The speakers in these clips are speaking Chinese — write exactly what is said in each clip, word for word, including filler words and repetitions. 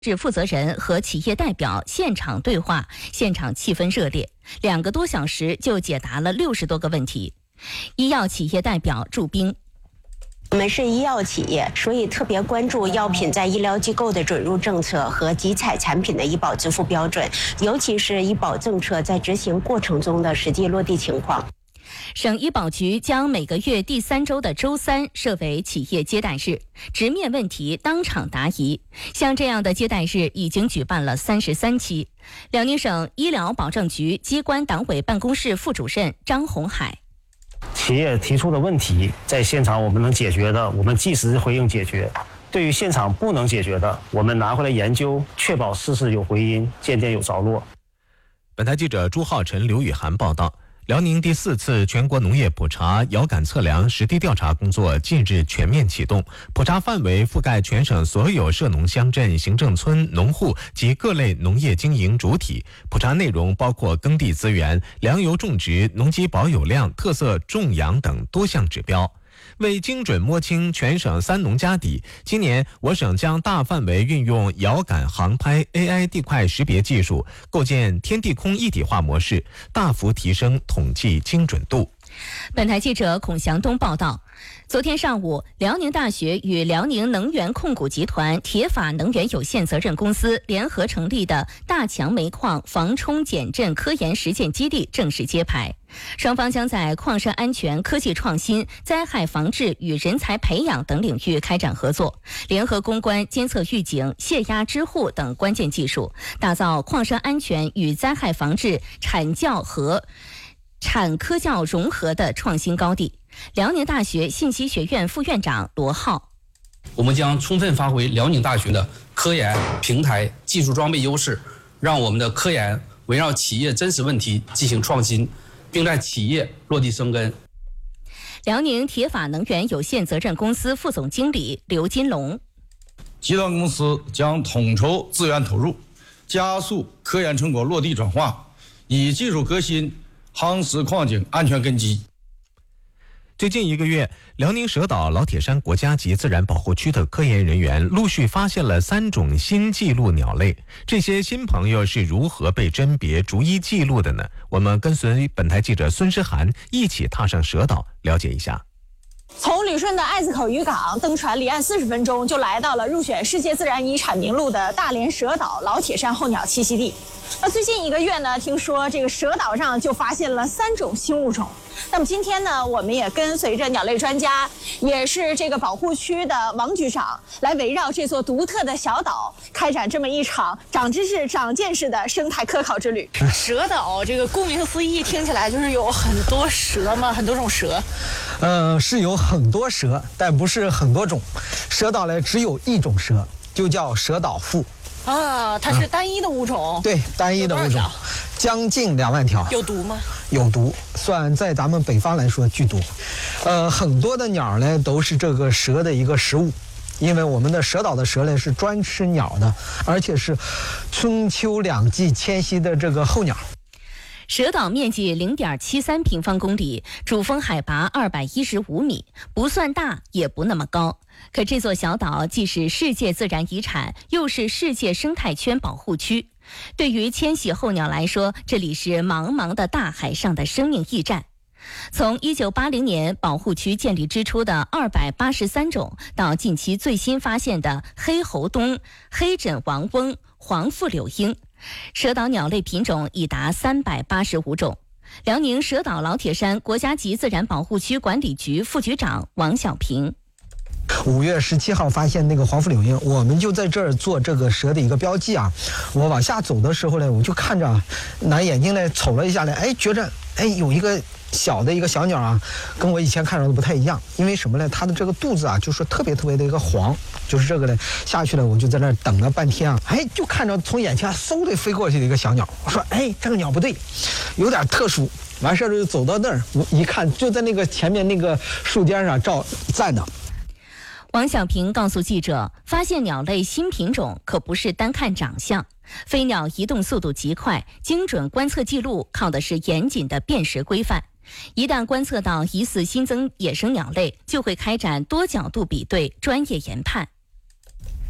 市负责人和企业代表现场对话，现场气氛热烈，两个多小时就解答了六十多个问题。医药企业代表祝斌。 我们是医药企业，所以特别关注药品在医疗机构的准入政策和集采产品的医保支付标准，尤其是医保政策在执行过程中的实际落地情况。 省医保局将每个月第三周的周三设为企业接待日，直面问题当场答疑。像这样的接待日已经举办了三十三期。辽宁省医疗保障局机关党委办公室副主任张红海。 企业提出的问题，在现场我们能解决的，我们即时回应解决；对于现场不能解决的，我们拿回来研究，确保事事有回音，件件有着落。 本台记者朱浩晨、刘雨涵报道。辽宁第四次全国农业普查遥感测量实地调查工作近日全面启动，普查范围覆盖全省所有涉农乡镇、行政村、农户及各类农业经营主体。普查内容包括耕地资源、粮油种植、农机保有量、特色种养等多项指标。为精准摸清全省三农家底，今年我省将大范围运用遥感航拍 A I 地块识别技术，构建天地空一体化模式，大幅提升统计精准度。 本台记者孔祥东报道，昨天上午，辽宁大学与辽宁能源控股集团铁法能源有限责任公司联合成立的大强煤矿防冲减震科研实践基地正式揭牌。双方将在矿山安全、科技创新、灾害防治与人才培养等领域开展合作，联合攻关、监测预警、泄压支护等关键技术，打造矿山安全与灾害防治产教和产科教融合的创新高地。辽宁大学信息学院副院长罗浩， 我们将充分发挥辽宁大学的科研、平台、技术装备优势，让我们的科研围绕企业真实问题进行创新，并在企业落地生根。 辽宁铁法能源有限责任公司副总经理刘金龙， 集团公司将统筹资源投入，加速科研成果落地转化，以技术革新夯实矿井安全根基。 最近一个月，辽宁蛇岛老铁山国家级自然保护区的科研人员陆续发现了三种新记录鸟类。这些新朋友是如何被甄别、逐一记录的呢？我们跟随本台记者孙诗涵一起踏上蛇岛，了解一下。 从旅顺的艾子口渔港登船离岸四十分钟，就来到了入选世界自然遗产名录的大连蛇岛老铁山候鸟栖息地。那最近一个月呢，听说这个蛇岛上就发现了三种新物种。那么今天呢，我们也跟随着鸟类专家，也是这个保护区的王局长，来围绕这座独特的小岛，开展这么一场长知识、长见识的生态科考之旅。蛇岛这个顾名思义，听起来就是有很多蛇吗？很多种蛇？ 呃，是有很多蛇，但不是很多种。蛇岛呢，只有一种蛇，就叫蛇岛蝮。 啊，它是单一的物种。 对，单一的物种，将近两万条。 有毒吗？ 有毒，算在咱们北方来说剧毒。呃，很多的鸟呢都是这个蛇的一个食物，因为我们的蛇岛的蛇呢是专吃鸟的，而且是春秋两季迁徙的这个候鸟。 蛇岛面积零点七三平方公里，主峰海拔二百一十五米，不算大，也不那么高。可这座小岛既是世界自然遗产，又是世界生态圈保护区。对于迁徙候鸟来说，这里是茫茫的大海上的生命驿站。从一九八零年保护区建立之初的二百八十三种，到近期最新发现的黑喉冬、黑枕王翁、黄腹柳莺，蛇岛鸟类品种已达三百八十五种。辽宁蛇岛老铁山国家级自然保护区管理局副局长王小平。 五月十七号发现那个黄腹柳莺，我们就在这儿做这个蛇的一个标记啊。我往下走的时候呢，我就看着，拿眼睛呢瞅了一下呢，哎，觉着哎有一个小的一个小鸟啊，跟我以前看到的不太一样。因为什么呢？它的这个肚子啊，就是特别特别的一个黄，就是这个呢。下去了，我就在那儿等了半天啊，哎，就看着从眼前嗖的飞过去的一个小鸟。我说，哎，这个鸟不对，有点特殊。完事儿就走到那儿，我一看，就在那个前面那个树尖上照站的。 王小平告诉记者，发现鸟类新品种可不是单看长相，飞鸟移动速度极快，精准观测记录靠的是严谨的辨识规范。一旦观测到疑似新增野生鸟类，就会开展多角度比对、专业研判。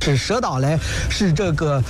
是蛇岛嘞，是这个